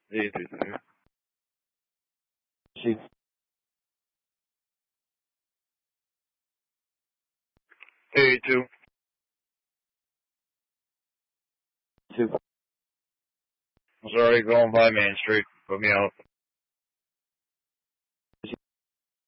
82. She's 82. 2. I was already going by Main Street. Put me out.